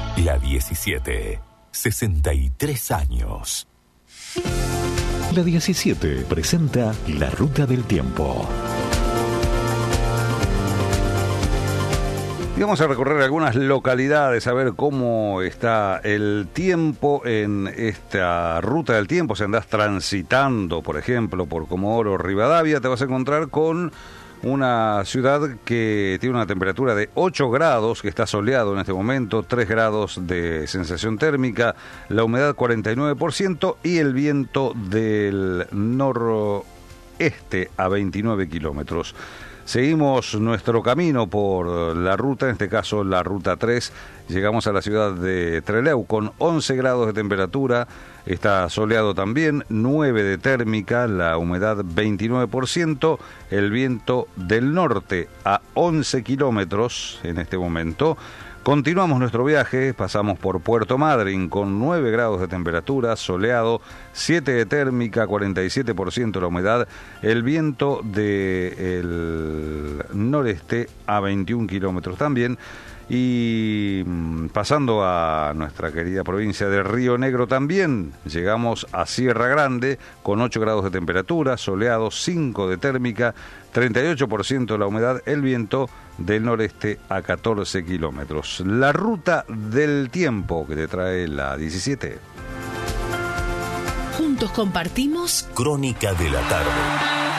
La 17. 63 años. La 17 presenta La Ruta del Tiempo. Y vamos a recorrer algunas localidades a ver cómo está el tiempo en esta ruta del tiempo. Si andás transitando, por ejemplo, por Comodoro Rivadavia, te vas a encontrar con una ciudad que tiene una temperatura de 8 grados, que está soleado en este momento, 3 grados de sensación térmica, la humedad 49% y el viento del noroeste a 29 kilómetros. Seguimos nuestro camino por la ruta, en este caso la ruta 3, llegamos a la ciudad de Trelew con 11 grados de temperatura, está soleado también, 9 de térmica, la humedad 29%, el viento del norte a 11 kilómetros en este momento. Continuamos nuestro viaje, pasamos por Puerto Madryn con 9 grados de temperatura, soleado, 7 de térmica, 47% la humedad, el viento del noreste a 21 kilómetros también. Y pasando a nuestra querida provincia de Río Negro también, llegamos a Sierra Grande con 8 grados de temperatura, soleado, 5 de térmica, 38% la humedad, el viento del noreste a 14 kilómetros. La ruta del tiempo que te trae la 17. Juntos compartimos Crónica de la tarde.